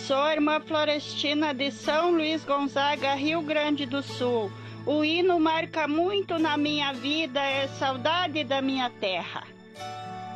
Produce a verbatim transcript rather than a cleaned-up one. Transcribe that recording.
Sou a irmã Florestina de São Luís Gonzaga, Rio Grande do Sul. O hino marca muito na minha vida, é saudade da minha terra.